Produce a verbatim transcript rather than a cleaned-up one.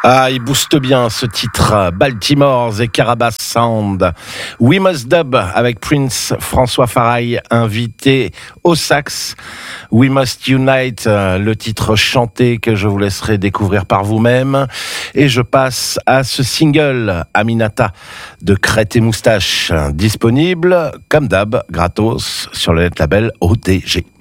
Ah, il booste bien ce titre. Baltimore et Carabas Sound. We Must Dub avec Prince François Faraille, invité au sax. We Must Unite, le titre chanté que je vous laisserai découvrir par vous-même. Et je passe à ce single, Aminata, de Crête et Moustache, disponible, comme d'hab, gratos, sur le net label O D G.